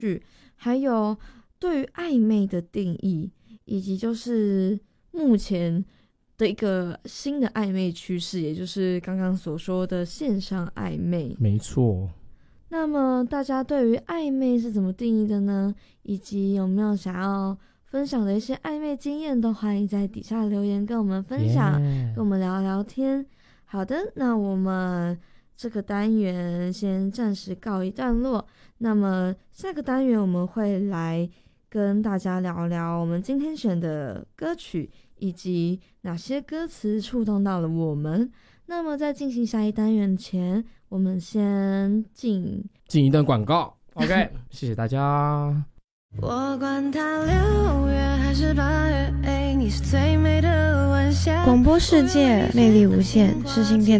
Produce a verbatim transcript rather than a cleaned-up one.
剧，还有对于暧昧的定义，以及就是目前的一个新的暧昧趋势，也就是刚刚所说的线上暧昧。 没错。 那么大家对于暧昧是怎么定义的呢？以及有没有想要分享的一些暧昧经验，都欢迎在底下留言跟我们分享， yeah. 跟我们聊聊天。好的，那我们这个单元先暂时告一段落，那么下个单元我们会来跟大家聊聊我们今天选的歌曲，以及哪些歌词触动到了我们。那么在进行下一单元前，我们先进进一段广告。 OK 谢谢大家。 我管它六月还是八月，你是最美的晚霞。 广播世界魅力无限，世新电